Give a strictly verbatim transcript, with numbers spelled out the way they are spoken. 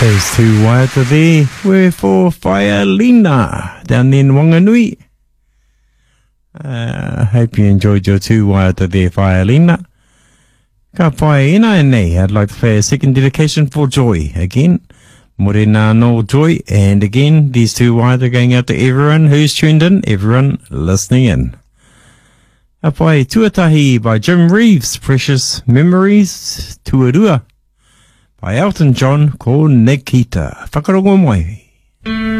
Those two waiata there were for Whaialina down in Wanganui. I uh, hope you enjoyed your two waiata there, Whaialina. Ka whae ina e nei, I'd like to play a second dedication for Joy again. Morena no Joy, and again, these two waiata going out to everyone who's tuned in, everyone listening in. A whae Tuatahi by Jim Reeves, Precious Memories, Tuarua by Elton John, ko Nikita. Whakarongo mai.